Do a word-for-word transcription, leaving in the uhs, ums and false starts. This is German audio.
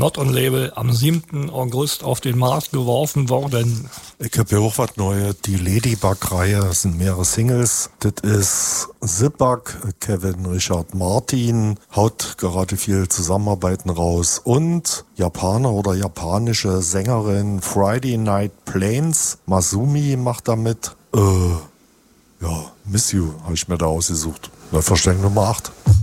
Not On Label am siebten August auf den Markt geworfen worden. Ich habe ja auch was Neues. Die Ladybug-Reihe, das sind mehrere Singles. Das ist Zipbug, Kevin Richard Martin, haut gerade viel Zusammenarbeiten raus. Und Japaner oder japanische Sängerin Friday Night Plains, Masumi macht damit. Äh, ja, Miss You habe ich mir da ausgesucht. Versteck Nummer acht.